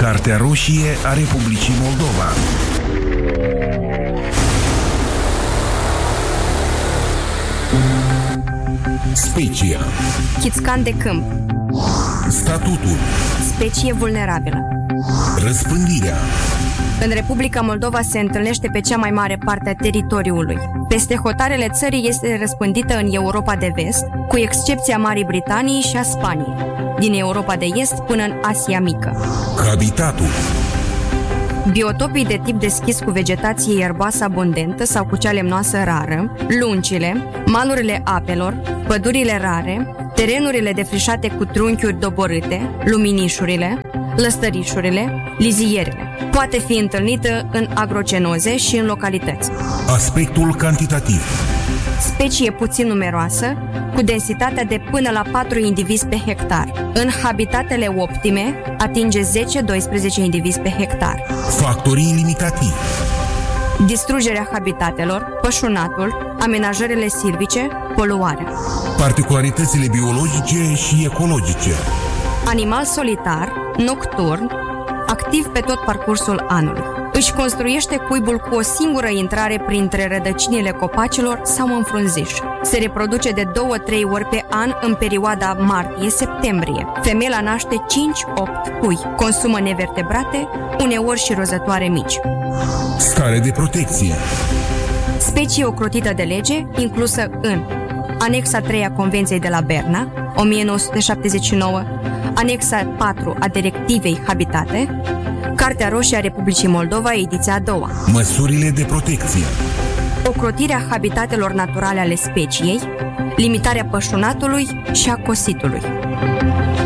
Cartea roșie a Republicii Moldova. Specia. Chițcan de câmp. Statutul. Specie vulnerabilă. Răspândirea. În Republica Moldova se întâlnește pe cea mai mare parte a teritoriului. Peste hotarele țării este răspândită în Europa de Vest, cu excepția Marii Britanii și a Spaniei, din Europa de Est până în Asia Mică. Habitatul. Biotopii de tip deschis cu vegetație ierboasă abundentă sau cu cea lemnoasă rară, luncile, malurile apelor, pădurile rare, terenurile defrișate cu trunchiuri doborâte, luminișurile, lăstărișurile, lizierele. Poate fi întâlnită în agrocenoze și în localități. Aspectul cantitativ. Specie puțin numeroasă, cu densitatea de până la 4 indivizi pe hectar. În habitatele optime atinge 10-12 indivizi pe hectar. Factorii limitativi. Distrugerea habitatelor, pășunatul, amenajările silvice, poluarea. Particularitățile biologice și ecologice. Animal solitar, nocturn, activ pe tot parcursul anului. Își construiește cuibul cu o singură intrare printre rădăcinile copacilor sau în frunziș. Se reproduce de 2-3 ori pe an în perioada martie-septembrie. Femela naște 5-8 pui. Consumă nevertebrate, uneori și rozătoare mici. Stare de protecție. Specie ocrotită de lege, inclusă în Anexa 3 a Convenției de la Berna, 1979, Anexa 4 a Directivei Habitate, Cartea roșie a Republicii Moldova, ediția a doua. Măsurile de protecție. Ocrotirea habitatelor naturale ale speciei, limitarea pășunatului și a cositului.